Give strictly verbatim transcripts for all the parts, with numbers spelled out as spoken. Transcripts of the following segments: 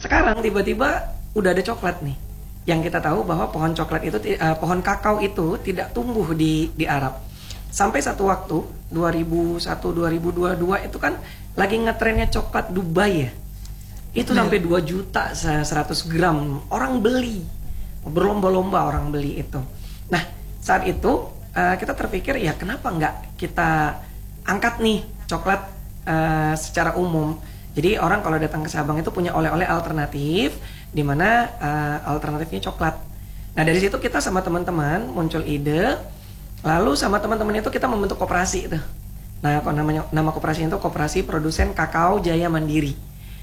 Sekarang tiba-tiba udah ada coklat nih. Yang kita tahu bahwa pohon coklat itu, uh, pohon kakao itu tidak tumbuh di di Arab. Sampai satu waktu dua ribu satu dua ribu dua puluh dua itu kan lagi ngetrennya coklat Dubai ya. Itu Benar. sampai dua juta seratus gram orang beli. Berlomba-lomba orang beli itu. Nah, saat itu uh, kita terpikir ya kenapa nggak kita angkat nih coklat uh, secara umum. Jadi orang kalau datang ke Sabang itu punya oleh-oleh alternatif, di mana uh, alternatifnya coklat. Nah dari situ kita sama teman-teman muncul ide, lalu sama teman-teman itu kita membentuk koperasi itu. Nah kalau namanya nama koperasi itu Koperasi Produsen Kakao Jaya Mandiri.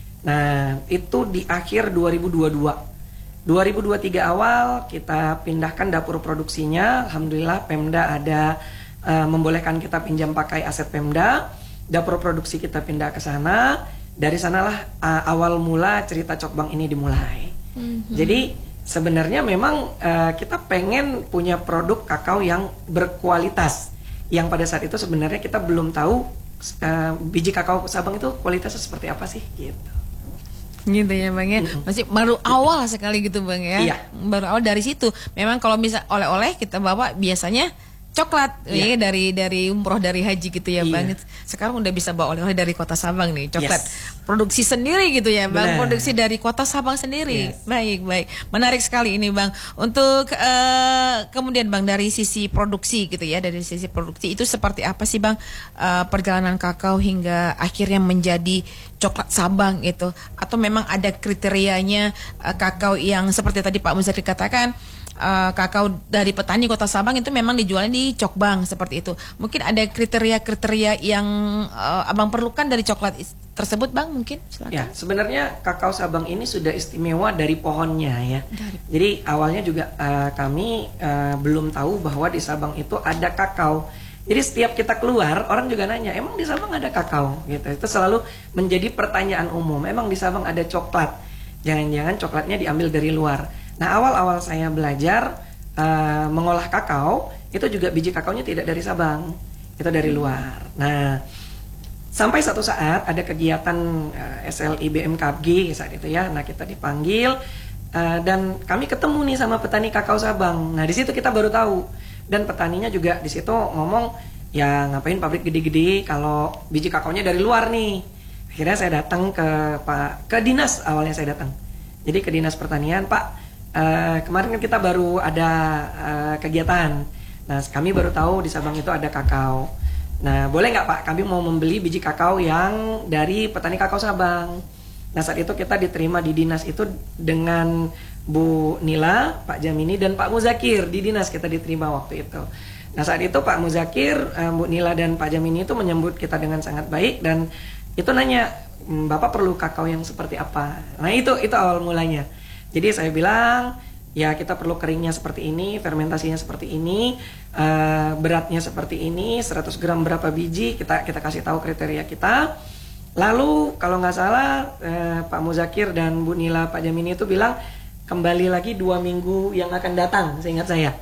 Nah itu di akhir dua ribu dua puluh dua. dua ribu dua puluh tiga awal kita pindahkan dapur produksinya. Alhamdulillah Pemda ada uh, membolehkan kita pinjam pakai aset Pemda. Dapur produksi kita pindah ke sana. Dari sanalah uh, awal mula cerita Cokbang ini dimulai. Mm-hmm. Jadi sebenarnya memang uh, kita pengen punya produk kakao yang berkualitas. Yang pada saat itu sebenarnya kita belum tahu uh, biji kakao Sabang itu kualitasnya seperti apa sih gitu. Gitu ya Bang ya. Mm-hmm. Masih baru awal sekali gitu Bang ya. Iya. Baru awal dari situ. Memang kalau bisa oleh-oleh kita bawa biasanya coklat, iya. ya dari dari umroh dari haji gitu ya, iya. Bang. Sekarang udah bisa bawa oleh-oleh dari kota Sabang nih, coklat yes. produksi sendiri gitu ya, Bang. Bener. Produksi dari kota Sabang sendiri. Yes. Baik, baik. Menarik sekali ini, Bang. Untuk uh, kemudian Bang dari sisi produksi gitu ya, dari sisi produksi itu seperti apa sih, Bang? Uh, perjalanan kakao hingga akhirnya menjadi coklat Sabang itu, atau memang ada kriterianya uh, kakao yang seperti tadi Pak Muzakir katakan, Uh, kakao dari petani kota Sabang itu memang dijualnya di Cokbang seperti itu. Mungkin ada kriteria-kriteria yang uh, Abang perlukan dari coklat tersebut, Bang, mungkin? Silakan. Ya, sebenarnya kakao Sabang ini sudah istimewa dari pohonnya ya. Dari... Jadi awalnya juga uh, kami uh, belum tahu bahwa di Sabang itu ada kakao. Jadi setiap kita keluar orang juga nanya, emang di Sabang ada kakao? Gitu. Itu selalu menjadi pertanyaan umum. Emang di Sabang ada coklat? Jangan-jangan coklatnya diambil dari luar. Nah awal-awal saya belajar uh, mengolah kakao, itu juga biji kakaonya tidak dari Sabang, itu dari luar. Nah sampai satu saat ada kegiatan uh, S L I B M K G saat itu ya. Nah kita dipanggil uh, dan kami ketemu nih sama petani kakao Sabang. Nah di situ kita baru tahu, dan petaninya juga di situ ngomong, ya ngapain pabrik gede-gede kalau biji kakaonya dari luar nih. Akhirnya saya datang ke Pak ke dinas, awalnya saya datang. Jadi ke dinas pertanian, Pak. Uh, kemarin kan kita baru ada uh, kegiatan. Nah kami baru tahu di Sabang itu ada kakao. Nah boleh nggak Pak, kami mau membeli biji kakao yang dari petani kakao Sabang. Nah saat itu kita diterima di dinas itu dengan Bu Nila, Pak Jamini, dan Pak Muzakir. Di dinas kita diterima waktu itu. Nah saat itu Pak Muzakir, uh, Bu Nila, dan Pak Jamini itu menyambut kita dengan sangat baik. Dan itu nanya, Bapak perlu kakao yang seperti apa? Nah itu itu awal mulanya. Jadi saya bilang, ya kita perlu keringnya seperti ini, fermentasinya seperti ini, uh, beratnya seperti ini, seratus gram berapa biji, kita kita kasih tahu kriteria kita. Lalu kalau nggak salah uh, Pak Muzakir dan Bu Nila, Pak Jamini itu bilang, kembali lagi dua minggu yang akan datang, seingat saya.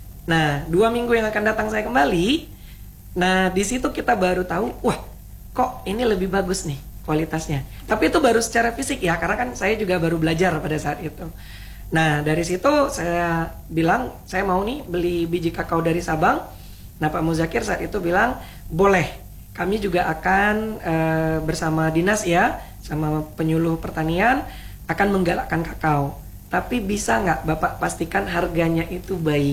Nah dua minggu yang akan datang saya kembali. Nah di situ kita baru tahu, wah kok ini lebih bagus nih kualitasnya. Tapi itu baru secara fisik ya, karena kan saya juga baru belajar pada saat itu. Nah dari situ saya bilang, saya mau nih beli biji kakao dari Sabang. Nah Pak Muzakir saat itu bilang, boleh, kami juga akan e, bersama dinas ya, sama penyuluh pertanian, akan menggalakkan kakao. Tapi bisa nggak Bapak pastikan harganya itu baik.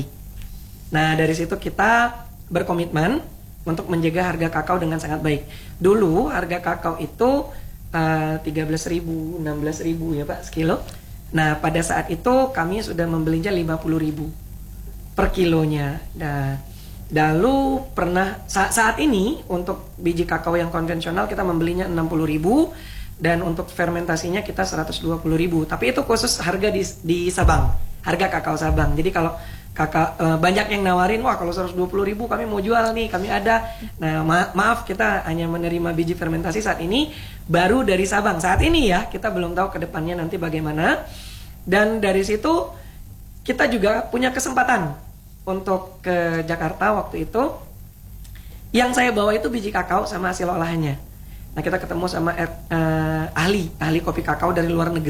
Nah dari situ kita berkomitmen untuk menjaga harga kakao dengan sangat baik. Dulu harga kakao itu uh, tiga belas ribu, enam belas ribu ya Pak sekilo. Nah pada saat itu kami sudah membelinya lima puluh ribu per kilonya. Nah, lalu pernah saat, saat ini untuk biji kakao yang konvensional kita membelinya enam puluh ribu, dan untuk fermentasinya kita seratus dua puluh ribu. Tapi itu khusus harga di, di Sabang, harga kakao Sabang. Jadi kalau kakak uh, banyak yang nawarin, wah kalau seratus dua puluh ribu kami mau jual nih, kami ada. Nah ma maaf kita hanya menerima biji fermentasi saat ini baru dari Sabang saat ini ya, kita belum tahu ke depannya nanti bagaimana. Dan dari situ kita juga punya kesempatan untuk ke Jakarta waktu itu. Yang saya bawa itu biji kakao sama hasil olahannya. Nah kita ketemu sama uh, ahli ahli kopi kakao dari luar negeri.